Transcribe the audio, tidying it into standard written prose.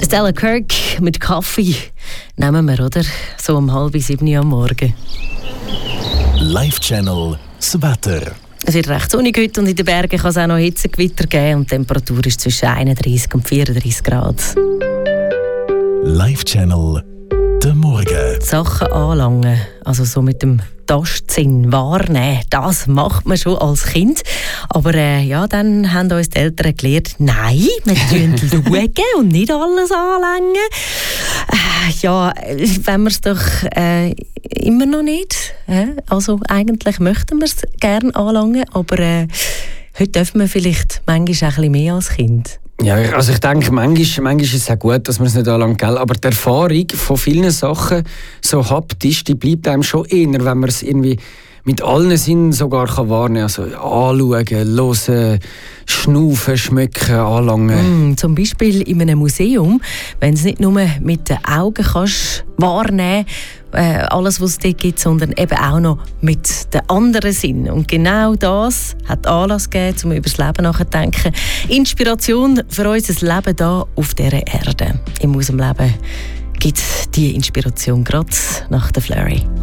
Stella Kirk mit Kaffee nehmen wir, oder? So um 6:30 am Morgen. Live-Channel das Wetter. Es wird recht sonnig heute und in den Bergen kann es auch noch Hitzegewitter geben und die Temperatur ist zwischen 31 und 34 Grad. Live-Channel der Morgen. Sachen anlangen, also so mit dem Tastsinn wahrnehmen, das macht man schon als Kind. Aber dann haben uns die Eltern gelernt, nein, wir schauen und nicht alles anlangen. Wenn wir es doch immer noch nicht. Also eigentlich möchten wir es gerne anlangen, aber heute dürfen wir vielleicht manchmal auch ein bisschen mehr als Kind. Ja, also ich denke, manchmal ist es auch gut, dass man es nicht anlangt, gell? Aber die Erfahrung von vielen Sachen, so haptisch, die bleibt einem schon eher, wenn man es irgendwie mit allen Sinnen sogar wahrnehmen kann. Also anschauen, hören, schnaufen, schmecken, anlangen. Zum Beispiel in einem Museum, wenn es nicht nur mit den Augen kannst wahrnehmen alles, was es dort gibt, sondern eben auch noch mit den anderen Sinnen. Und genau das hat Anlass gegeben, um über das Leben nachzudenken. Inspiration für unser Leben hier auf dieser Erde. Im Museum Leben gibt es diese Inspiration gerade nach der Flurry.